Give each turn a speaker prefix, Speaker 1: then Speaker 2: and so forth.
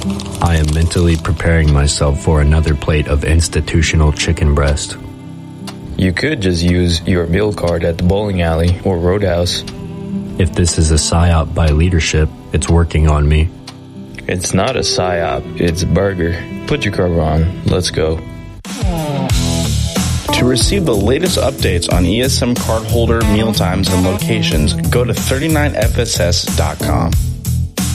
Speaker 1: I am mentally preparing myself for another plate of institutional chicken breast.
Speaker 2: You could just use your meal card at the bowling alley or roadhouse.
Speaker 1: If this is a psyop by leadership, it's working on me.
Speaker 2: It's not a psyop, it's a burger. Put your cover on. Let's go.
Speaker 3: To receive the latest updates on ESM cardholder mealtimes and locations, go to 39fss.com.